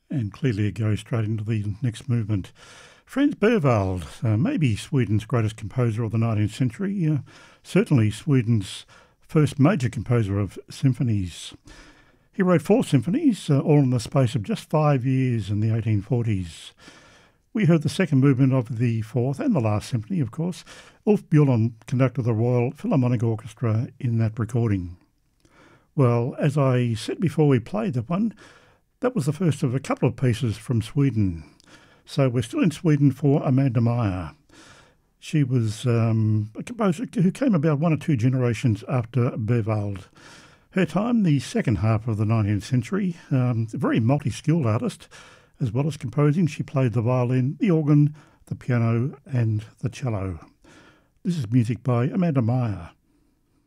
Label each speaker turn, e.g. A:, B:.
A: And clearly it goes straight into the next movement. Franz Berwald, maybe Sweden's greatest composer of the 19th century, certainly Sweden's first major composer of symphonies. He wrote 4 symphonies, all in the space of just 5 years in the 1840s. We heard the second movement of the fourth and the last symphony, of course. Ulf Bjorlund conducted the Royal Philharmonic Orchestra in that recording. Well, as I said before we played that one, that was the first of a couple of pieces from Sweden. So we're still in Sweden for Amanda Meyer. She was a composer who came about 1 or 2 generations after Berwald. Her time, the second half of the 19th century, a very multi-skilled artist. As well as composing, she played the violin, the organ, the piano and the cello. This is music by Amanda Meyer.